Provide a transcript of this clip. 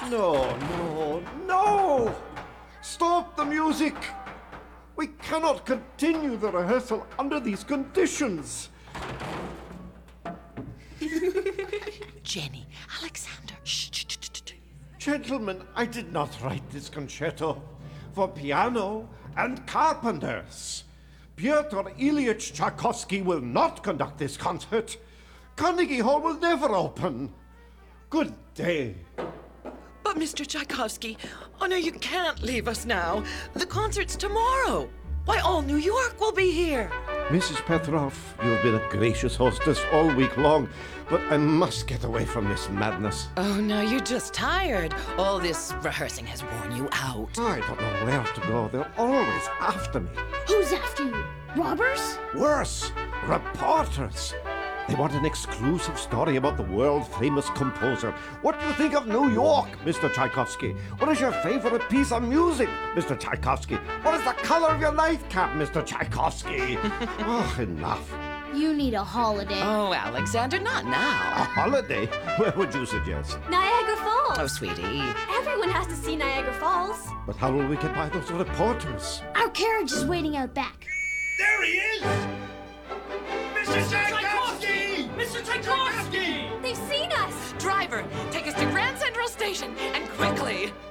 No, no, no! Stop the music! We cannot continue the rehearsal under these conditions. Jenny, Alexander, shh, shh, shh, shh, shh. Gentlemen, I did not write this concerto for piano and carpenters. Pyotr Ilyich Tchaikovsky will not conduct this concert. Carnegie Hall will never open. Good day. But Mr. Tchaikovsky, oh no, you can't leave us now. The concert's tomorrow. Why, all New York will be here. Mrs. Petrov, you've been a gracious hostess all week long, but I must get away from this madness. Oh no, you're just tired. All this rehearsing has worn you out. I don't know where to go. They're always after me. Who's after you? Robbers? Worse, reporters. They want an exclusive story about the world-famous composer. What do you think of New York, Mr. Tchaikovsky? What is your favorite piece of music, Mr. Tchaikovsky? What is the color of your nightcap, Mr. Tchaikovsky? Oh, enough. You need a holiday. Oh, Alexander, not A now. holiday? Where would you suggest? Niagara Falls. Oh, sweetie. Everyone has to see Niagara Falls. But how will we get by those reporters? Our carriage is waiting out back. There he is! Mr. Tchaikovsky! Mr. Tchaikovsky! They've seen us. Driver, take us to Grand Central Station, and quickly.